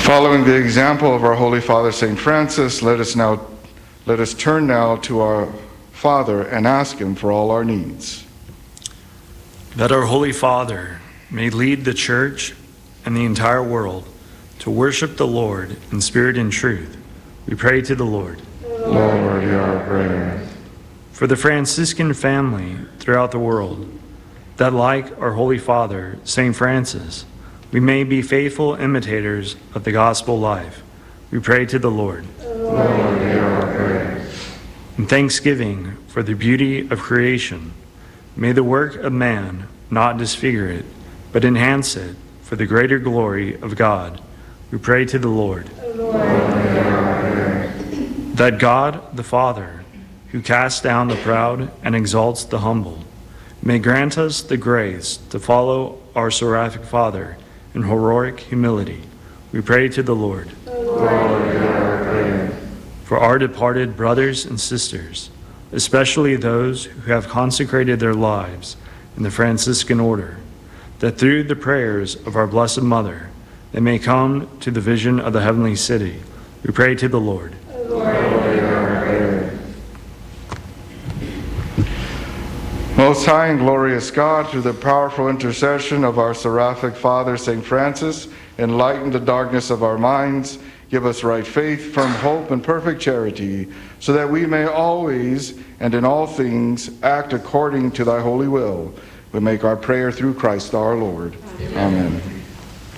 Following the example of our Holy Father, St. Francis, let us turn now to our Father and ask him for all our needs. That our Holy Father may lead the Church and the entire world to worship the Lord in spirit and truth, we pray to the Lord. Lord, hear our prayer. For the Franciscan family throughout the world, that like our Holy Father, St. Francis, we may be faithful imitators of the gospel life, we pray to the Lord. Lord, hear our prayer. In thanksgiving for the beauty of creation, may the work of man not disfigure it, but enhance it for the greater glory of God, we pray to the Lord. Lord, hear our prayer. That God the Father, who casts down the proud and exalts the humble, may grant us the grace to follow our seraphic Father in heroic humility, we pray to the Lord. Lord, hear our prayer. For our departed brothers and sisters, especially those who have consecrated their lives in the Franciscan order, that through the prayers of our Blessed Mother, they may come to the vision of the heavenly city, we pray to the Lord. Lord, hear our prayer. Most high and glorious God, through the powerful intercession of our seraphic Father, St. Francis, enlighten the darkness of our minds, give us right faith, firm hope, and perfect charity, so that we may always and in all things act according to thy holy will. We make our prayer through Christ our Lord. Amen.